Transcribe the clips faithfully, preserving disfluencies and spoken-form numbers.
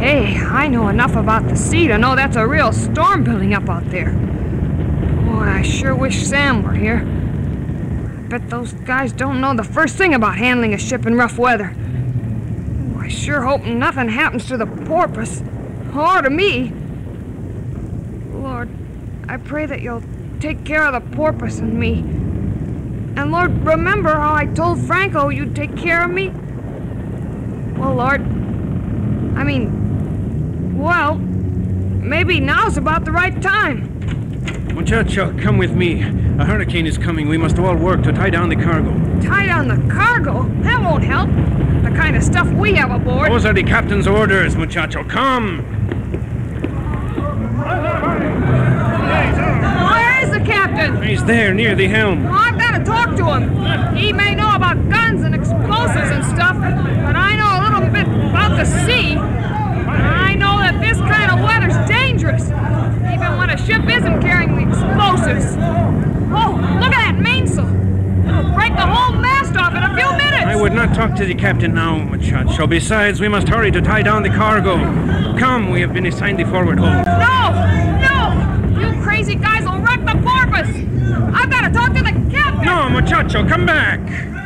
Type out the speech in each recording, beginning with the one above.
Hey, I know enough about the sea to know that's a real storm building up out there. Boy, I sure wish Sam were here. I bet those guys don't know the first thing about handling a ship in rough weather. Oh, I sure hope nothing happens to the Porpoise. Or to me. Lord, I pray that you'll take care of the Porpoise and me. And Lord, remember how I told Franco you'd take care of me? Well, Lord, I mean, well, maybe now's about the right time. Muchacho, come with me. A hurricane is coming. We must all work to tie down the cargo. Tie down the cargo? That won't help. The kind of stuff we have aboard. Those are the captain's orders, muchacho. Come! Where is the captain? He's there, near the helm. Oh, I've got to talk to him. He may know about guns and explosives and stuff, but I know a little bit about the sea. I know that this kind of weather's dangerous, even when a ship isn't carrying the explosives. Oh, look at that mainsail. It'll break the whole mast off in a few minutes. I would not talk to the captain now, muchacho. Besides, we must hurry to tie down the cargo. Come, we have been assigned the forward hold. No! No! You crazy guys will wreck the Porpoise! I've got to talk to the captain! No, muchacho, come back!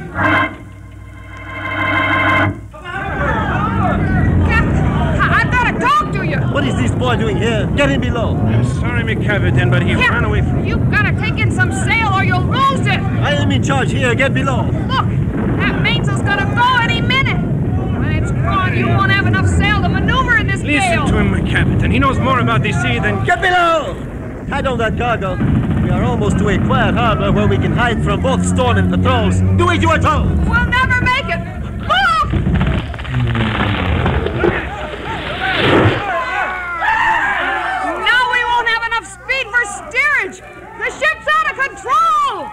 What is this boy doing here? Get him below. I'm sorry, me captain, but he yeah, ran away from... You've got to take in some sail or you'll lose it. I am in charge here. Get below. Look, that mainsail's going to go any minute. When it's gone, you won't have enough sail to maneuver in this Listen gale. Listen to him, my captain. He knows more about the sea than... Get below! Tie down that cargo. We are almost to a quiet harbor where we can hide from both storm and patrols. Do as you are told. We'll never make it. Move! Steerage! The ship's out of control!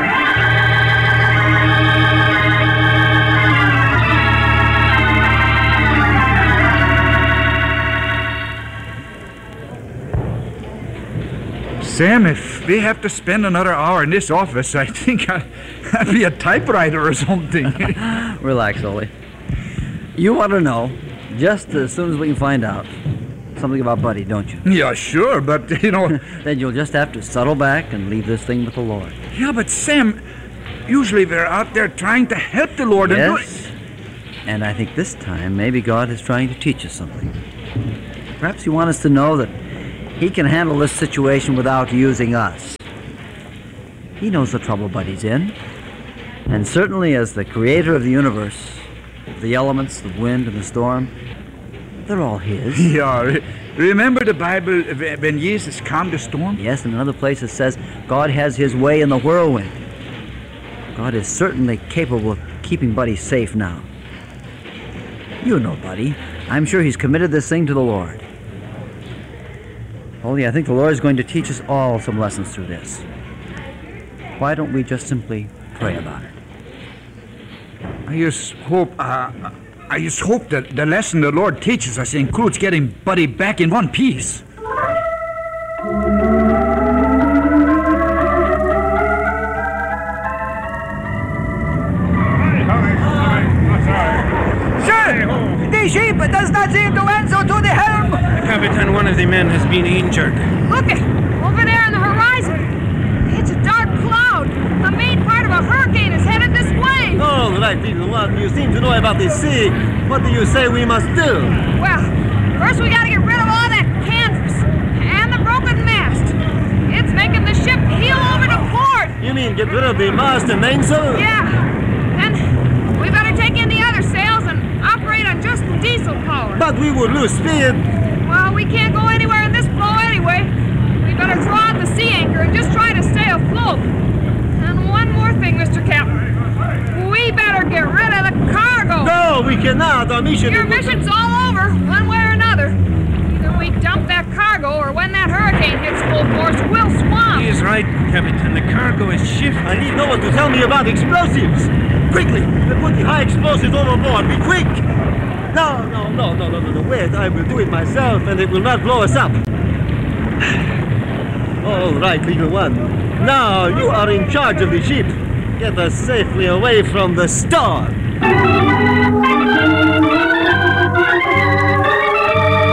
Sam, if we have to spend another hour in this office, I think I'll, I'll be a typewriter or something. Relax, Ole. You want to know, just as soon as we can find out, something about Buddy, don't you? Yeah, sure, but, you know... Then you'll just have to settle back and leave this thing with the Lord. Yeah, but Sam, usually we're out there trying to help the Lord and yes, do... and I think this time maybe God is trying to teach us something. Perhaps He wants us to know that He can handle this situation without using us. He knows the trouble Buddy's in, and certainly as the creator of the universe, the elements, the wind and the storm, they're all His. Yeah, remember the Bible when Jesus calmed the storm? Yes, in another place it says God has His way in the whirlwind. God is certainly capable of keeping Buddy safe now. You know Buddy. I'm sure he's committed this thing to the Lord. Only I think the Lord is going to teach us all some lessons through this. Why don't we just simply pray about it? I just hope... Uh, I just hope that the lesson the Lord teaches us includes getting Buddy back in one piece. Sir, the ship does not seem to answer to the helm. Captain, one of the men has been injured. Look it, over there on the horizon. It's a dark cloud. The main part of a hurricane is headed this way. All right, little one. You seem to know about the sea. What do you say we must do? Well, first we gotta get rid of all that canvas and the broken mast. It's making the ship heel over to port. You mean get rid of the mast and mainsail? Yeah. And we better take in the other sails and operate on just diesel power. But we would lose speed. Well, we can't go anywhere in this blow anyway. We better throw out the sea anchor and just try to stay afloat. And one more thing, Mister Captain. We better get rid of the cargo. No, we cannot. Our mission... Your mission's all over, one way or another. Either we dump that cargo, or when that hurricane hits full force, we'll swamp. He is right, Captain. The cargo is shifting. I need no one to tell me about explosives. Quickly, put the high explosives overboard. Be quick. No, no, no, no, no, no, no. Wait, I will do it myself, and it will not blow us up. All right, little one. Now you are in charge of the ship. Get us safely away from the storm.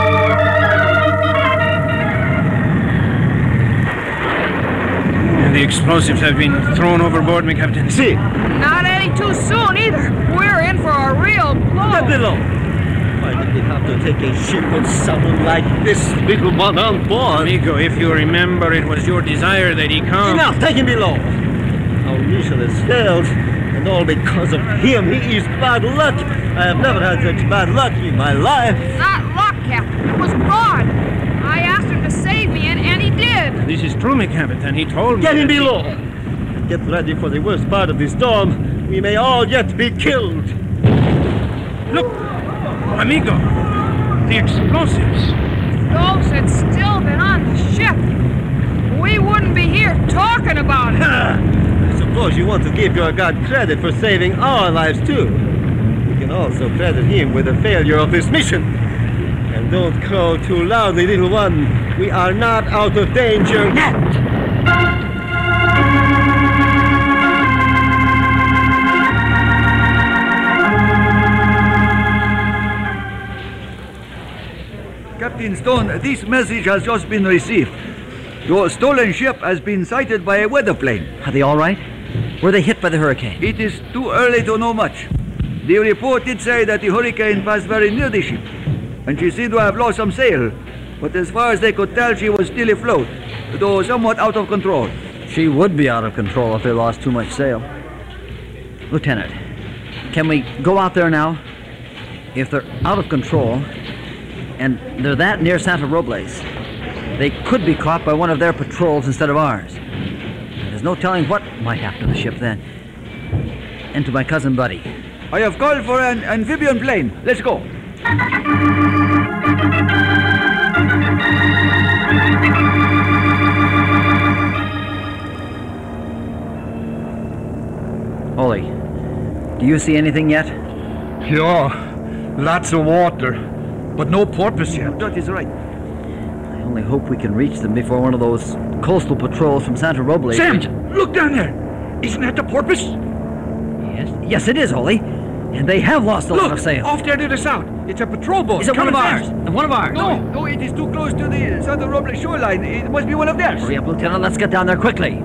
explosives have been thrown overboard, my captain. See, Not any too soon either. We're in for a real blow. get below. Why did we have to take a ship with someone like this little one on board? Amigo, if you remember, it was your desire that he come. Enough, take him below. Our mission has failed, and all because of him. He is bad luck. I have never had such bad luck in my life. Not luck, Captain. It was God. I asked him to save me, and, and he did. This is true, my captain. He told me. Get him that he- below. Get ready for the worst part of the storm. We may all yet be killed. Look, amigo, the explosives. Those had still been on the ship. We wouldn't be here talking about it. I suppose you want to give your God credit for saving our lives too. You can also credit him with the failure of his mission. And don't crow too loudly, little one. We are not out of danger yet. Captain Stone, this message has just been received. Your stolen ship has been sighted by a weather plane. Are they all right? Were they hit by the hurricane? It is too early to know much. The report did say that the hurricane passed very near the ship, and she seemed to have lost some sail. But as far as they could tell, she was still afloat, though somewhat out of control. She would be out of control if they lost too much sail. Lieutenant, can we go out there now? If they're out of control, and they're that near Santa Robles, they could be caught by one of their patrols instead of ours. There's no telling what might happen to the ship then. And to my cousin Buddy. I have called for an amphibian plane. Let's go. Ollie, do you see anything yet? Yeah, lots of water, but no porpoise yet. That is right. I only hope we can reach them before one of those coastal patrols from Santa Robles. Sam, reach- look down there. Isn't that the porpoise? Yes, yes, it is, Ollie. And they have lost a lot of Look, sail. off there to the south. It's a patrol boat. Is it one of coming ours? fast. And one of ours? No, no, it is too close to the Santa Robles shoreline. It must be one of theirs. Hurry up, Lieutenant. Let's get down there quickly.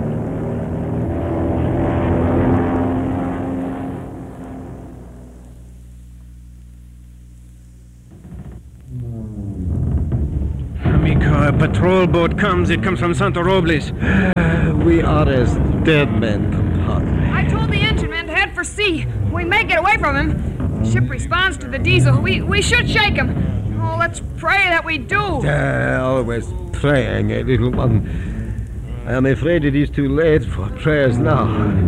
Amigo, a patrol boat comes. It comes from Santa Robles. We are as dead men, compadre. I told the engine man to head for sea. We may get away from him. The ship responds to the diesel. We we should shake him. Oh, let's pray that we do. Uh, always praying, a little one. I am afraid it is too late for prayers now.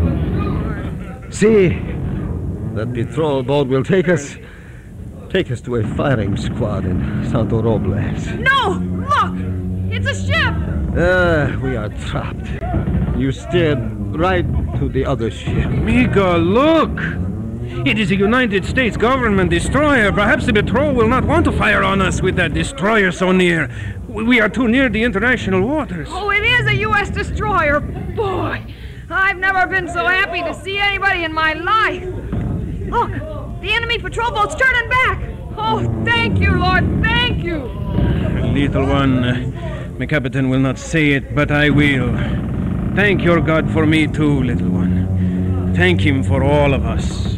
See, that patrol boat will take us, take us to a firing squad in Santo Robles. No! Look! It's a ship! Ah, we are trapped. You steered right to the other ship. Amigo, look! It is a United States government destroyer. Perhaps the patrol will not want to fire on us with that destroyer so near. We are too near the international waters. Oh, it is a U S destroyer. Boy, I've never been so happy to see anybody in my life. Look, the enemy patrol boat's turning back. Oh, thank you, Lord, thank you. Little one, uh, my captain will not say it, but I will. Thank your God for me too, little one. Thank him for all of us.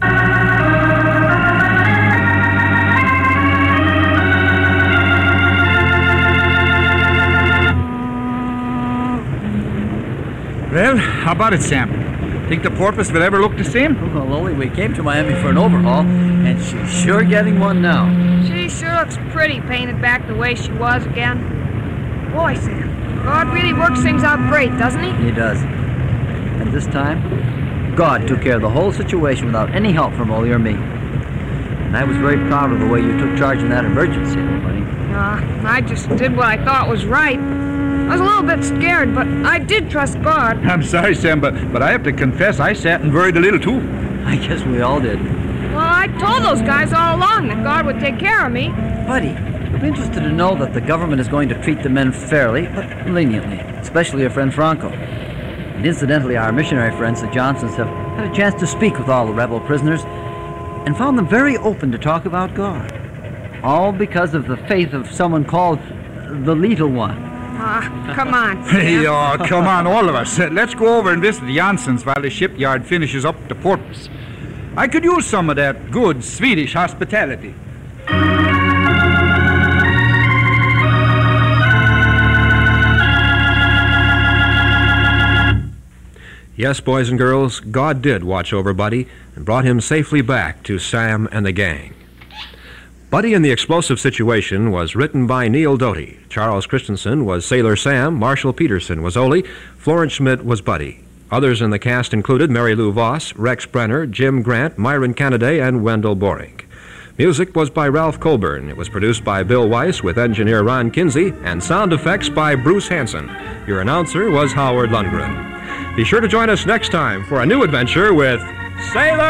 Well, how about it, Sam? Think the porpoise will ever look the same? Well, Ollie, we came to Miami for an overhaul, and she's sure getting one now. She sure looks pretty painted back the way she was again. Boy, Sam, God really works things out great, doesn't he? He does. And this time, God took care of the whole situation without any help from Ollie or me. And I was very proud of the way you took charge in that emergency, buddy. Uh, I just did what I thought was right. I was a little bit scared, but I did trust God. I'm sorry, Sam, but, but I have to confess I sat and worried a little, too. I guess we all did. Well, I told those guys all along that God would take care of me. Buddy, I'm interested to know that the government is going to treat the men fairly, but leniently, especially your friend Franco. And incidentally, our missionary friends, the Johnsons, have had a chance to speak with all the rebel prisoners and found them very open to talk about God. All because of the faith of someone called the Little One. Ah, come on, Sam. Hey, oh, come on, all of us. Uh, Let's go over and visit the Janssens while the shipyard finishes up the porpoise. I could use some of that good Swedish hospitality. Yes, boys and girls, God did watch over Buddy and brought him safely back to Sam and the gang. Buddy in the Explosive Situation was written by Neil Doty. Charles Christensen was Sailor Sam, Marshall Peterson was Ole, Florence Schmidt was Buddy. Others in the cast included Mary Lou Voss, Rex Brenner, Jim Grant, Myron Kennedy, and Wendell Boring. Music was by Ralph Colburn. It was produced by Bill Weiss with engineer Ron Kinsey, and sound effects by Bruce Hanson. Your announcer was Howard Lundgren. Be sure to join us next time for a new adventure with Sailor